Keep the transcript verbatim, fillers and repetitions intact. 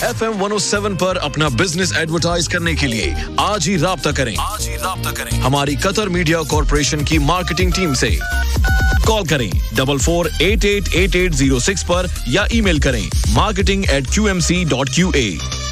F M one O seven पर अपना business advertise करने के लिए आज ही राब्ता करें आज ही राब्ता करें हमारी कतर मीडिया कॉर्पोरेशन की मार्केटिंग टीम से। कॉल करें double four eight eight eight eight zero six पर या ईमेल करें marketing eight Q M C dot Q A.